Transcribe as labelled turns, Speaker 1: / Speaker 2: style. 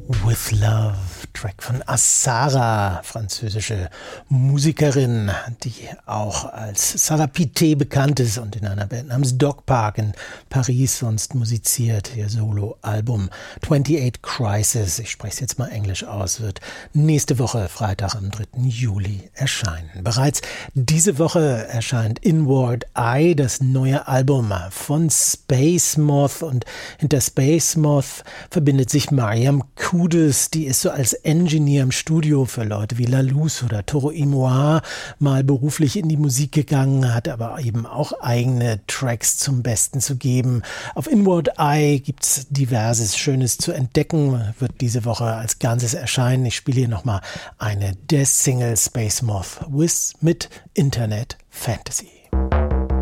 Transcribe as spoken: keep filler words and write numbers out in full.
Speaker 1: With Love, Track von Assara, französische Musikerin, die auch als Sarah Pité bekannt ist und in einer Band namens Dog Park in Paris sonst musiziert. Ihr Soloalbum achtundachtzig Crisis, ich spreche es jetzt mal englisch aus, wird nächste Woche, Freitag am dritten Juli erscheinen. Bereits diese Woche erscheint Inward Eye, das neue Album von Space Moth, und hinter Space Moth verbindet sich Mariam Kudus, die ist so als Engineer im Studio für Leute wie La Luz oder Toro y Moi mal beruflich in die Musik gegangen, hat aber eben auch eigene Tracks zum Besten zu geben. Auf Inward Eye gibt's diverses Schönes zu entdecken, wird diese Woche als Ganzes erscheinen. Ich spiele hier nochmal eine der Singles Space Moth with, mit Internet Fantasy.